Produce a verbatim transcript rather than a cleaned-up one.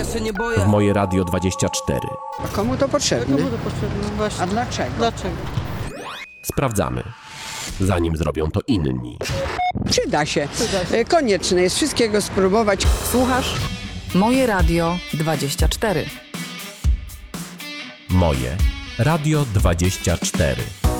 w Moje Radio dwadzieścia cztery. A komu to potrzebne? Komu to potrzebne? Właśnie. A dlaczego? Dlaczego? Sprawdzamy, zanim zrobią to inni. Przyda się. Przyda się. E, Konieczne jest wszystkiego spróbować. Słuchasz Moje Radio dwadzieścia cztery. Moje Radio dwadzieścia cztery.